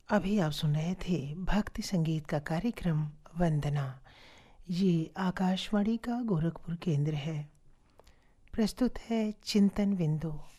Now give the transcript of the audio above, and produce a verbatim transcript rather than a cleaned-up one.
अभी आप सुन रहे थे भक्ति संगीत का कार्यक्रम वंदना। ये आकाशवाणी का गोरखपुर केंद्र है। प्रस्तुत है चिंतन बिंदु।